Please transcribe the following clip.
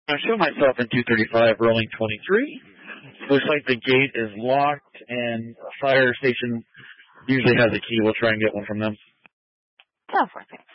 I show myself in 235, rolling 23. Looks like the gate is locked, and fire station usually has a key. We'll try and get one from them. Go for it.